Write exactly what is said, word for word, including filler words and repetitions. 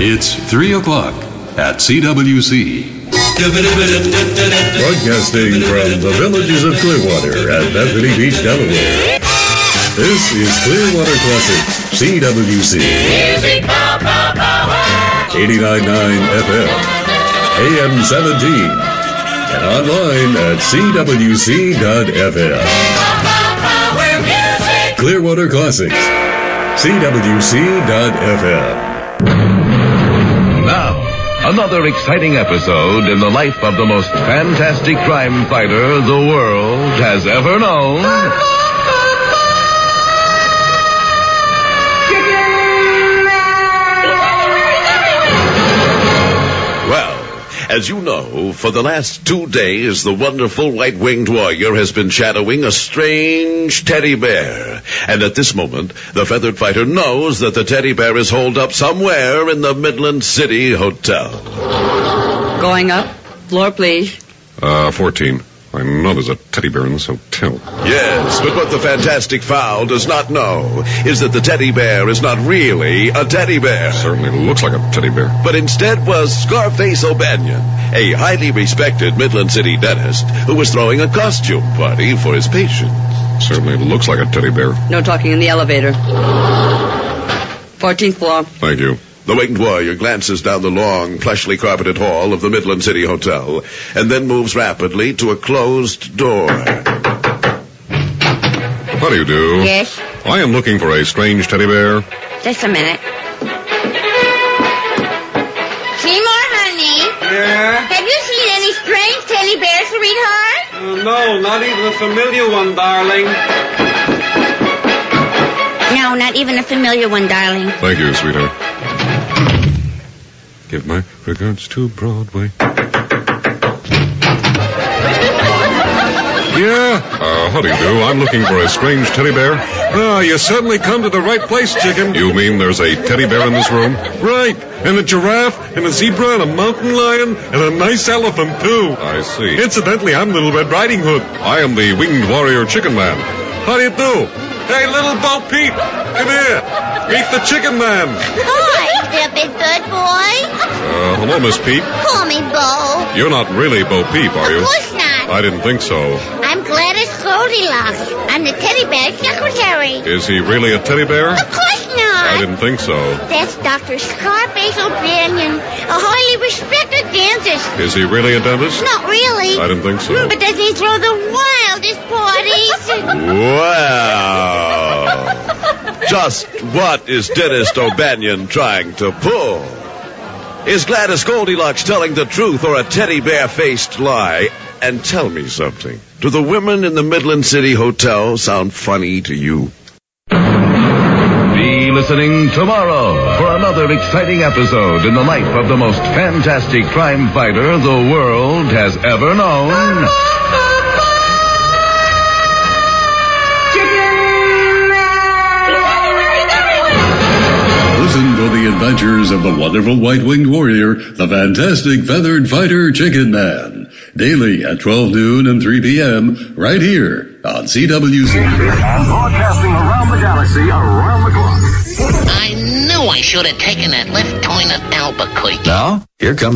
It's three o'clock at C W C. Broadcasting from the villages of Clearwater and Bethany Beach, Delaware. This is Clearwater Classic, C W C. Music power, power. eighty-nine point nine F M, A M seventeen, and online at C W C dot F M. Clearwater Classics, C W C dot F M. Now, another exciting episode in the life of the most fantastic crime fighter the world has ever known. Well, as you know, for the last two days, the wonderful white-winged warrior has been shadowing a strange teddy bear. And at this moment, the feathered fighter knows that the teddy bear is holed up somewhere in the Midland City Hotel. Going up. Floor, please. Uh, fourteen. I know there's a teddy bear in this hotel. Yes, but what the fantastic fowl does not know is that the teddy bear is not really a teddy bear. Certainly looks like a teddy bear. But instead was Scarface O'Banion, a highly respected Midland City dentist who was throwing a costume party for his patients. Certainly looks like a teddy bear. No talking in the elevator. fourteenth floor. Thank you. The winged warrior glances down the long, plushly carpeted hall of the Midland City Hotel and then moves rapidly to a closed door. How do you do? Yes? I am looking for a strange teddy bear. Just a minute. Seymour, honey. Yeah? Have you seen any strange teddy bears, sweetheart? Uh, no, not even a familiar one, darling. No, not even a familiar one, darling. Thank you, sweetheart. Give my regards to Broadway. Yeah? Uh, how do you do? I'm looking for a strange teddy bear. Ah, you certainly come to the right place, chicken. You mean there's a teddy bear in this room? Right. And a giraffe, and a zebra, and a mountain lion, and a nice elephant, too. I see. Incidentally, I'm Little Red Riding Hood. I am the winged warrior chicken man. How do you do? Hey, little Bo Peep, come here. Meet the chicken man. Hi, stupid good boy. Uh, hello, Miss Peep. Call me Bo. You're not really Bo Peep, are you? Of course not. I didn't think so. I'm Gladys Goldilocks. I'm the teddy bear secretary. Is he really a teddy bear? Of course not. I didn't think so. That's Doctor Scarface O'Banion, a highly respected dentist. Is he really a dentist? Not really. I didn't think so. But doesn't he throw the wildest parties? Wow. Just what is Dentist O'Banion trying to pull? Is Gladys Goldilocks telling the truth or a teddy bear-faced lie? And tell me something. Do the women in the Midland City Hotel sound funny to you? Be listening tomorrow for another exciting episode in the life of the most fantastic crime fighter the world has ever known. Listen for the adventures of the wonderful white-winged warrior, the fantastic feathered fighter Chicken Man. Daily at twelve noon and three p.m. right here on C W C. And broadcasting around the galaxy, around the clock. I knew I should have taken that left turn at Albuquerque. Now, here comes